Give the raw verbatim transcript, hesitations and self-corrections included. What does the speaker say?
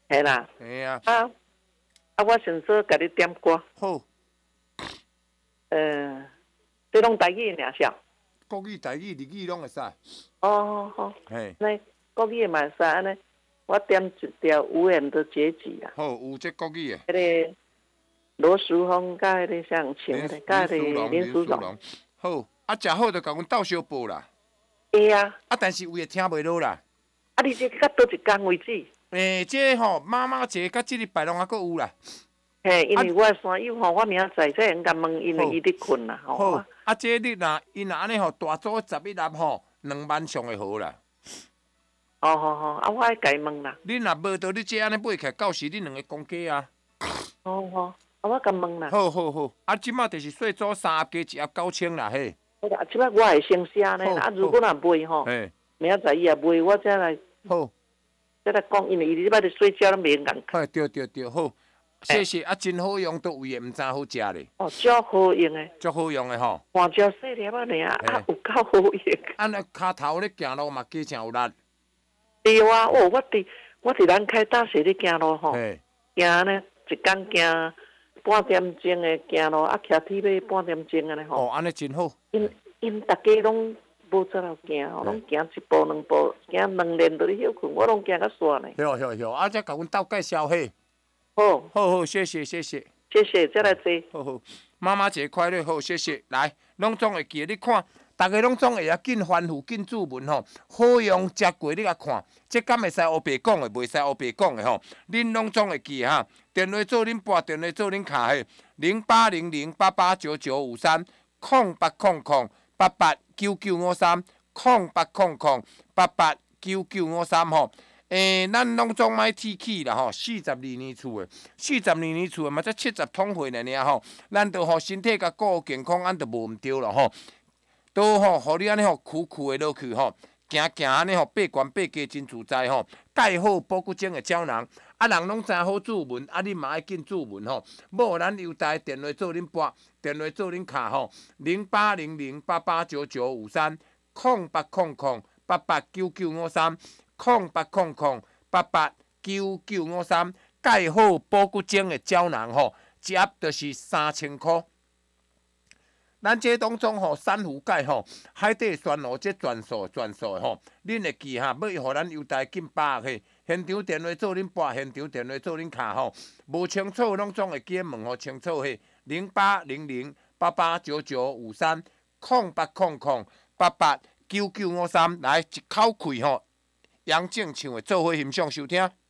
系啦。 嘿啊。 啊啊！我先说甲你点歌。 好。 呃，这拢台语尔少。 国语、台语、日语拢会使。 哦，好。 嘿。 那国语嘛会使安尼，我点一条无言的结局啦。 好，有这国语的。 迄个罗淑凤甲迄个谁唱林的？甲迄个林淑荣。 好，啊，食好就甲阮斗相报啦。 会啊。 啊，但是有会听袂落啦。 啊，你这到倒一天为止？ 诶，这吼妈妈节甲即礼拜拢还佫有啦。 嘿，因为我的山友吼，我明仔载再应甲问，因为伊伫困啦吼。 好，啊，这你若伊若安尼吼，大组十一粒吼，两万上会好啦。 哦好好，啊，我爱甲伊问啦。 你若无到你这安尼买起来，到时你两个公价啊。 哦好，啊，我甲问啦。 好好好，啊，即马就是细组三盒加一盒九千啦嘿。 啊，即摆我会先写呢，啊，如果若卖吼，明仔载伊也卖，我再来。 好。 再来讲，因为伊即摆伫睡觉都袂共。 哎，对对对，好。谢谢啊，真好用，都位的，毋知好食咧。 哦，足好用的。 足好用的吼。 半只细粒仔尔，啊，有够好用。 啊，那骹头咧行路嘛，加诚有力。 对啊，哦，我伫我伫咱开大社咧行路吼，行呢一工行半点钟的行路，啊，骑铁马半点钟安尼吼。 哦，安尼真好。 因因大家拢无做路行，拢行一步两步，行两年就咧休困，我拢行较煞呢。 晓晓晓，啊，再甲阮斗介绍嘿。 好， 好好，谢谢谢谢， 谢谢，再来坐。 好好，妈妈节快乐，好，谢谢。来，拢总会记，你看，大家拢总会啊，紧翻覆紧注文吼，好用食过你甲看，这敢会使黑白讲的，袂使黑白讲的吼，恁拢总会记哈。电话做恁拨，电话做恁卡嘿，零八零零八八九九五三，空八空空八八九九五三，空八空空八八九九五三吼。诶，咱拢总卖提起啦吼，四十二年厝诶，四十二年厝诶嘛才七十通岁呢尔吼，咱都吼身体甲顾健康，咱都无毋对咯吼，都吼，互你安尼吼，酷酷诶落去吼，行行安尼吼，爬悬爬低真自在吼，盖好保骨精诶胶囊，啊人拢知好注文，啊你嘛爱紧注文吼，无咱优待电话做恁拨，电话做恁卡吼，零八零零八八九九五三，空八空空八八九九五三。空八空空八八九九五三，盖好保骨精的胶囊吼，一盒就是三千块。咱这当中吼，珊瑚钙吼，海底酸哦，这全数全数的吼，恁会记哈，要互咱优待近百个。现场电话做恁拨，现场电话做恁卡吼，无清楚拢总会记问吼清楚嘿，零八零零八八九九五三，空八空空八八九九五三，来一口气吼。杨正唱的做伙欣赏收听。